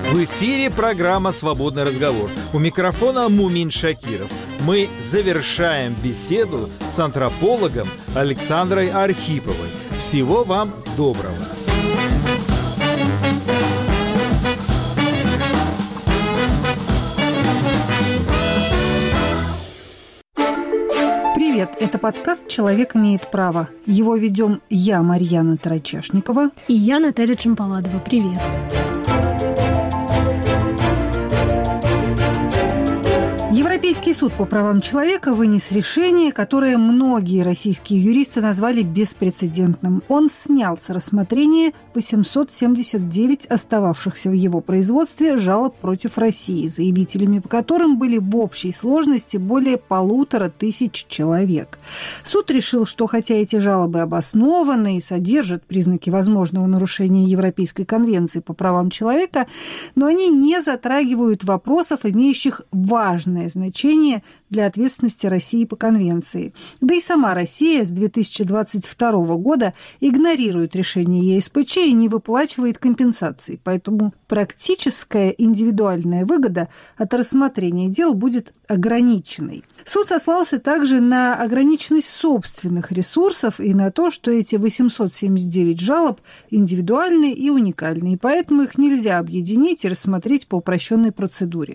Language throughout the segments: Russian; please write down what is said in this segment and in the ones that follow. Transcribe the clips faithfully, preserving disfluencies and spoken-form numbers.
В эфире программа «Свободный разговор». У микрофона Мумин Шакиров. Мы завершаем беседу с антропологом Александрой Архиповой. Всего вам доброго. Привет, это подкаст «Человек имеет право». Его ведем я, Марьяна Тарачешникова. И я, Наталья Чемпаладова. Привет. Европейский суд по правам человека вынес решение, которое многие российские юристы назвали беспрецедентным. Он снял с рассмотрения восемьсот семьдесят девять остававшихся в его производстве жалоб против России, заявителями по которым были в общей сложности более полутора тысяч человек. Суд решил, что хотя эти жалобы обоснованы и содержат признаки возможного нарушения Европейской конвенции по правам человека, но они не затрагивают вопросов, имеющих важное значение для ответственности России по конвенции. Да и сама Россия с две тысячи двадцать второго года игнорирует решение ЕСПЧ и не выплачивает компенсации. Поэтому практическая индивидуальная выгода от рассмотрения дел будет ограниченной. Суд сослался также на ограниченность собственных ресурсов и на то, что эти восемьсот семьдесят девять жалоб индивидуальны и уникальны, и поэтому их нельзя объединить и рассмотреть по упрощенной процедуре.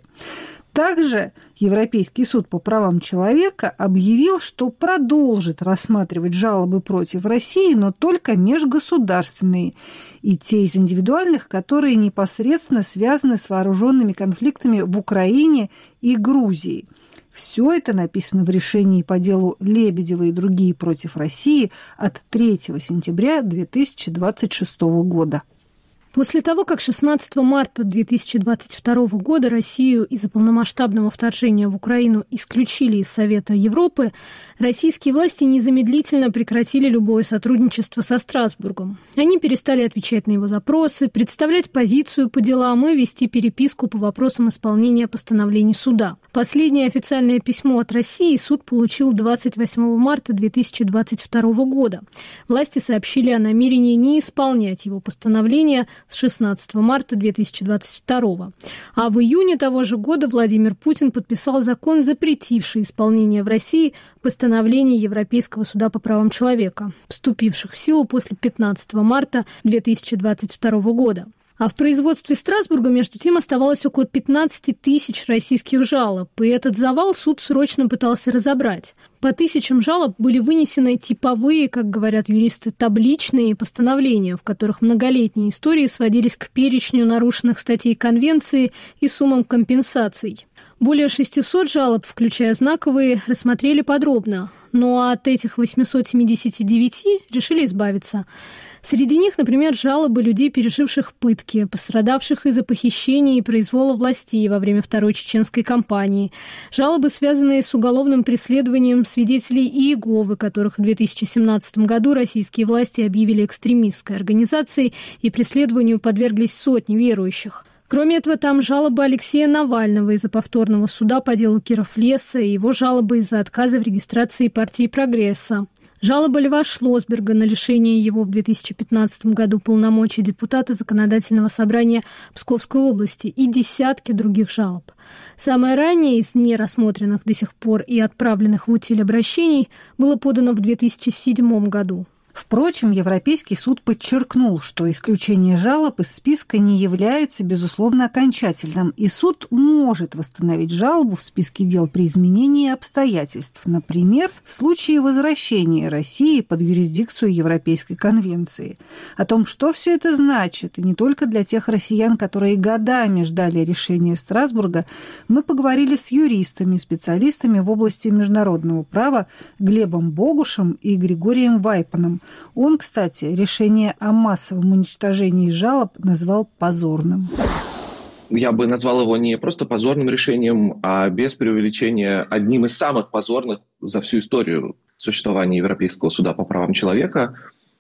Также Европейский суд по правам человека объявил, что продолжит рассматривать жалобы против России, но только межгосударственные, и те из индивидуальных, которые непосредственно связаны с вооруженными конфликтами в Украине и Грузии. Все это написано в решении по делу Лебедева и другие против России от третьего сентября две тысячи двадцать шестого года. После того, как шестнадцатого марта две тысячи двадцать второго года Россию из-за полномасштабного вторжения в Украину исключили из Совета Европы, российские власти незамедлительно прекратили любое сотрудничество со Страсбургом. Они перестали отвечать на его запросы, представлять позицию по делам и вести переписку по вопросам исполнения постановлений суда. Последнее официальное письмо от России суд получил двадцать восьмого марта две тысячи двадцать второго года. Власти сообщили о намерении не исполнять его постановление с шестнадцатого марта две тысячи двадцать второго. А в июне того же года Владимир Путин подписал закон, запретивший исполнение в России постановлений Европейского суда по правам человека, вступивших в силу после пятнадцатого марта две тысячи двадцать второго года. А в производстве Страсбурга, между тем, оставалось около пятнадцать тысяч российских жалоб, и этот завал суд срочно пытался разобрать. По тысячам жалоб были вынесены типовые, как говорят юристы, табличные постановления, в которых многолетние истории сводились к перечню нарушенных статей Конвенции и суммам компенсаций. Более шестисот жалоб, включая знаковые, рассмотрели подробно, но от этих восьмисот семидесяти девяти решили избавиться. Среди них, например, жалобы людей, переживших пытки, пострадавших из-за похищения и произвола властей во время Второй чеченской кампании, жалобы, связанные с уголовным преследованием свидетелей Иеговы, которых в две тысячи семнадцатом году российские власти объявили экстремистской организацией, и преследованию подверглись сотни верующих. Кроме этого, там жалобы Алексея Навального из-за повторного суда по делу Кировлеса и его жалобы из-за отказа в регистрации партии «Прогресса». Жалоба Льва Шлосберга на лишение его в две тысячи пятнадцатом году полномочий депутата Законодательного собрания Псковской области и десятки других жалоб. Самое раннее из нерассмотренных до сих пор и отправленных в утиль обращений было подано в две тысячи седьмом году. Впрочем, Европейский суд подчеркнул, что исключение жалоб из списка не является, безусловно, окончательным, и суд может восстановить жалобу в списке дел при изменении обстоятельств, например, в случае возвращения России под юрисдикцию Европейской конвенции. О том, что все это значит, и не только для тех россиян, которые годами ждали решения Страсбурга, мы поговорили с юристами, специалистами в области международного права Глебом Богушем и Григорием Вайпаном. Он, кстати, решение о массовом уничтожении жалоб назвал позорным. Я бы назвал его не просто позорным решением, а без преувеличения одним из самых позорных за всю историю существования Европейского суда по правам человека.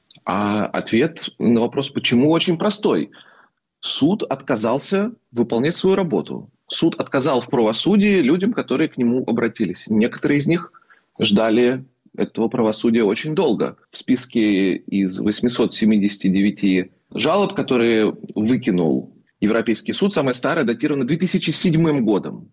А ответ на вопрос «почему?» очень простой. Суд отказался выполнять свою работу. Суд отказал в правосудии людям, которые к нему обратились. Некоторые из них ждали этого правосудия очень долго. В списке из восьмисот семидесяти девяти жалоб, которые выкинул Европейский суд, самое старое, датировано две тысячи седьмым годом.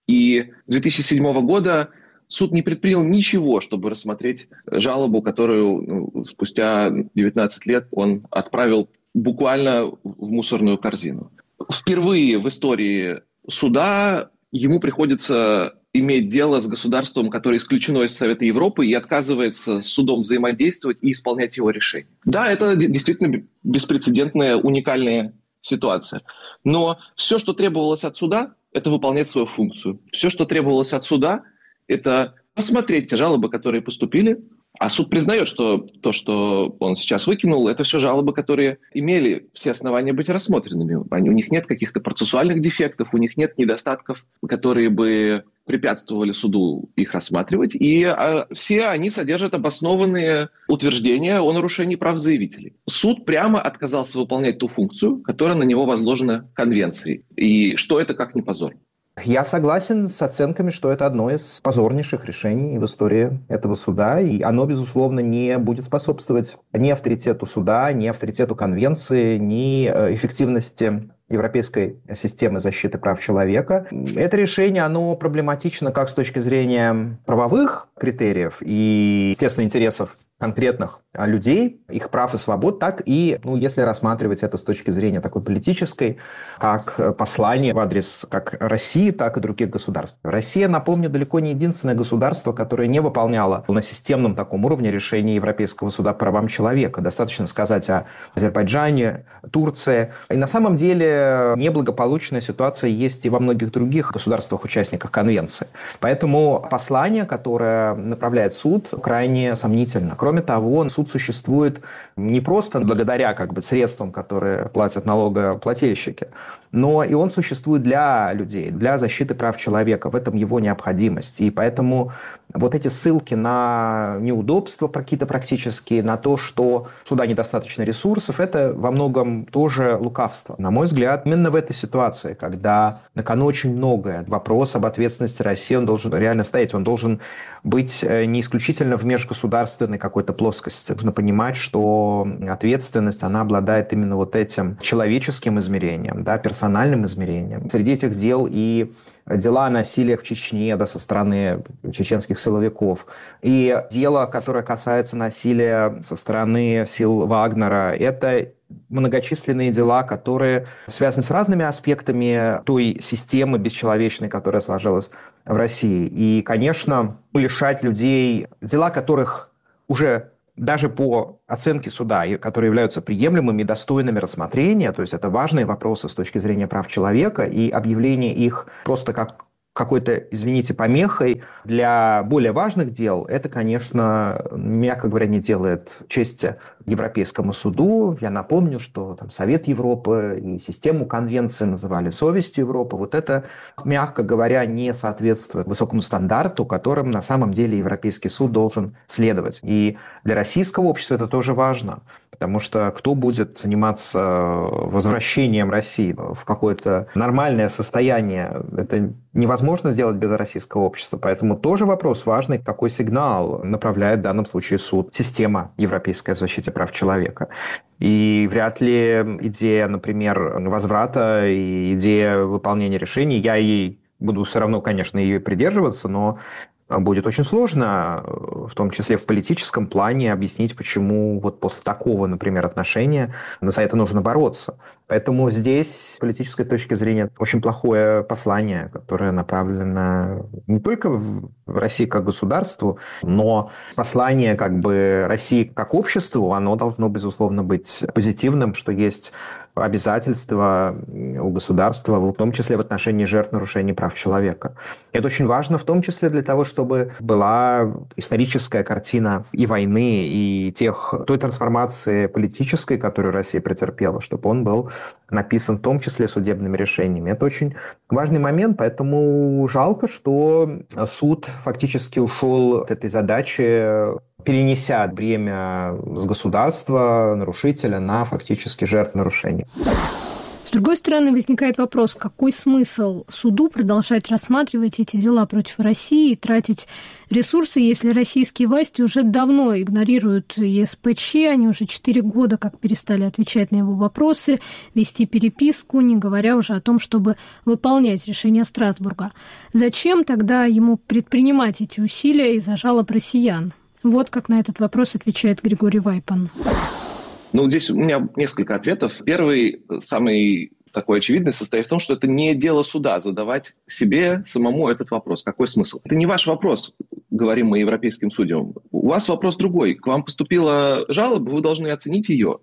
И с две тысячи седьмого года суд не предпринял ничего, чтобы рассмотреть жалобу, которую ну, спустя девятнадцать лет он отправил буквально в мусорную корзину. Впервые в истории суда ему приходится иметь дело с государством, которое исключено из Совета Европы и отказывается с судом взаимодействовать и исполнять его решения. Да, это действительно беспрецедентная, уникальная ситуация. Но все, что требовалось от суда, это выполнять свою функцию. Все, что требовалось от суда, это посмотреть те жалобы, которые поступили. А суд признает, что то, что он сейчас выкинул, это все жалобы, которые имели все основания быть рассмотренными. Они, у них нет каких-то процессуальных дефектов, у них нет недостатков, которые бы препятствовали суду их рассматривать. И а, все они содержат обоснованные утверждения о нарушении прав заявителей. Суд прямо отказался выполнять ту функцию, которая на него возложена Конвенцией. И что это как не позор? Я согласен с оценками, что это одно из позорнейших решений в истории этого суда, и оно, безусловно, не будет способствовать ни авторитету суда, ни авторитету Конвенции, ни эффективности европейской системы защиты прав человека. Это решение, оно проблематично как с точки зрения правовых критериев и, естественно, интересов конкретных людей, их прав и свобод, так и, ну, если рассматривать это с точки зрения такой политической, как послание в адрес как России, так и других государств. Россия, напомню, далеко не единственное государство, которое не выполняло на системном таком уровне решения Европейского суда по правам человека. Достаточно сказать о Азербайджане, Турции. И на самом деле неблагополучная ситуация есть и во многих других государствах-участниках Конвенции. Поэтому послание, которое направляет суд, крайне сомнительно. Кроме того, суд существует не просто благодаря как бы, средствам, которые платят налогоплательщики, но и он существует для людей, для защиты прав человека. В этом его необходимость. И поэтому вот эти ссылки на неудобства какие-то практические, на то, что у суда недостаточно ресурсов, это во многом тоже лукавство. На мой взгляд, именно в этой ситуации, когда на кону очень многое, вопрос об ответственности России, он должен реально стоять, он должен быть не исключительно в межгосударственной какой-то плоскости. Нужно понимать, что ответственность, она обладает именно вот этим человеческим измерением, да, персональным измерением. Среди этих дел и дела о насилии в Чечне, да, со стороны чеченских силовиков, и дело, которое касается насилия со стороны сил Вагнера, это многочисленные дела, которые связаны с разными аспектами той системы бесчеловечной, которая сложилась в России. И, конечно, лишать людей, дела которых уже даже по оценке суда, которые являются приемлемыми и достойными рассмотрения, то есть это важные вопросы с точки зрения прав человека, и объявление их просто как какой-то, извините, помехой для более важных дел, это, конечно, мягко говоря, не делает чести Европейскому суду. Я напомню, что там Совет Европы и систему Конвенции называли совестью Европы. Вот это, мягко говоря, не соответствует высокому стандарту, которым на самом деле Европейский суд должен следовать. И для российского общества это тоже важно, потому что кто будет заниматься возвращением России в какое-то нормальное состояние, это невозможно сделать без российского общества. Поэтому тоже вопрос важный, какой сигнал направляет в данном случае суд, система европейской защиты прав человека. И вряд ли идея, например, возврата и идея выполнения решений, я ей буду все равно, конечно, ее придерживаться, но будет очень сложно, в том числе в политическом плане, объяснить, почему вот после такого, например, отношения за это нужно бороться. Поэтому здесь, с политической точки зрения, очень плохое послание, которое направлено не только в России как государству, но послание как бы России как обществу, оно должно, безусловно, быть позитивным, что есть обязательства у государства, в том числе в отношении жертв нарушений прав человека. Это очень важно, в том числе для того, чтобы была историческая картина и войны, и тех, той трансформации политической, которую Россия претерпела, чтобы он был написан в том числе судебными решениями. Это очень важный момент, поэтому жалко, что суд фактически ушел от этой задачи, перенеся бремя с государства, нарушителя, на фактически жертв нарушений. С другой стороны, возникает вопрос, какой смысл суду продолжать рассматривать эти дела против России и тратить ресурсы, если российские власти уже давно игнорируют ЕСПЧ, они уже четыре года как перестали отвечать на его вопросы, вести переписку, не говоря уже о том, чтобы выполнять решение Страсбурга. Зачем тогда ему предпринимать эти усилия из-за жалоб россиян? Вот как на этот вопрос отвечает Григорий Вайпан. Ну, здесь у меня несколько ответов. Первый, самый такой очевидный, состоит в том, что это не дело суда задавать себе самому этот вопрос. Какой смысл? Это не ваш вопрос, говорим мы европейским судьям. У вас вопрос другой. К вам поступила жалоба, вы должны оценить ее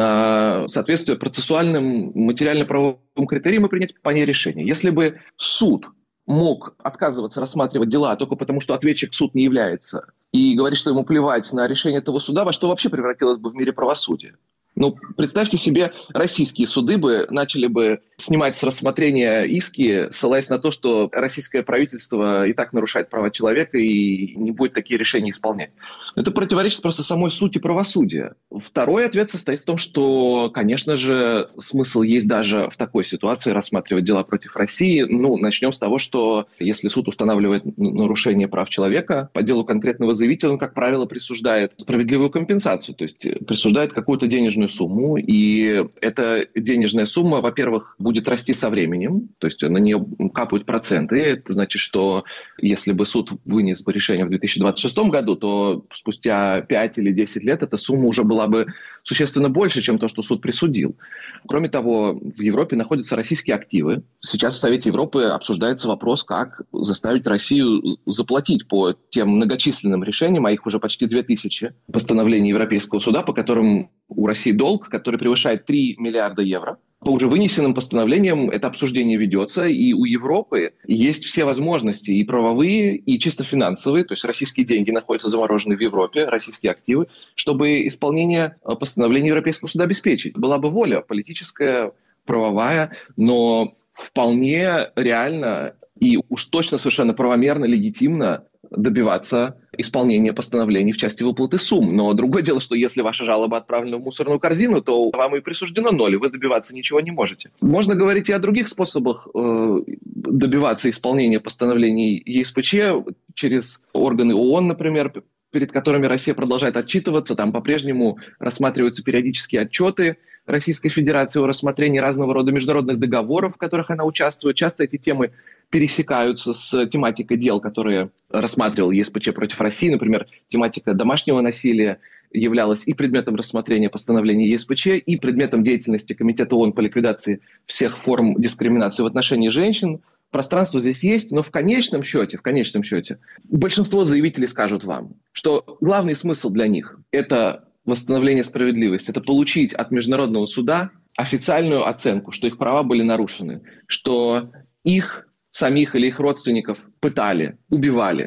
на соответствие процессуальным материально-правовым критериям и принять по ней решение. Если бы суд мог отказываться рассматривать дела только потому, что ответчик в суд не является, и говорит, что ему плевать на решение этого суда, во что вообще превратилось бы в мире правосудия. Ну, представьте себе, российские суды бы начали бы снимать с рассмотрения иски, ссылаясь на то, что российское правительство и так нарушает права человека и не будет такие решения исполнять. Это противоречит просто самой сути правосудия. Второй ответ состоит в том, что, конечно же, смысл есть даже в такой ситуации рассматривать дела против России. Ну, начнем с того, что если суд устанавливает нарушение прав человека, по делу конкретного заявителя он, как правило, присуждает справедливую компенсацию, то есть присуждает какую-то денежную сумму, и эта денежная сумма, во-первых, будет расти со временем, то есть на нее капают проценты. Это значит, что если бы суд вынес бы решение в две тысячи двадцать шестом году, то спустя пять или десять лет эта сумма уже была бы существенно больше, чем то, что суд присудил. Кроме того, в Европе находятся российские активы. Сейчас в Совете Европы обсуждается вопрос, как заставить Россию заплатить по тем многочисленным решениям, а их уже почти две тысячи постановлений Европейского суда, по которым у России долг, который превышает три миллиарда евро. По уже вынесенным постановлениям это обсуждение ведется, и у Европы есть все возможности, и правовые, и чисто финансовые, то есть российские деньги находятся заморожены в Европе, российские активы, чтобы исполнение постановлений Европейского суда обеспечить. Была бы воля политическая, правовая, но вполне реально и уж точно совершенно правомерно, легитимно добиваться исполнения постановлений в части выплаты сумм. Но другое дело, что если ваша жалоба отправлена в мусорную корзину, то вам и присуждено ноль, и вы добиваться ничего не можете. Можно говорить и о других способах э, добиваться исполнения постановлений ЕСПЧ через органы ООН, например, перед которыми Россия продолжает отчитываться. Там по-прежнему рассматриваются периодические отчеты Российской Федерации о рассмотрении разного рода международных договоров, в которых она участвует. Часто эти темы пересекаются с тематикой дел, которые рассматривал ЕСПЧ против России. Например, тематика домашнего насилия являлась и предметом рассмотрения постановлений ЕСПЧ, и предметом деятельности Комитета ООН по ликвидации всех форм дискриминации в отношении женщин. Пространство здесь есть, но в конечном счете, в конечном счете большинство заявителей скажут вам, что главный смысл для них – это восстановление справедливости, это получить от международного суда официальную оценку, что их права были нарушены, что их самих или их родственников пытали, убивали,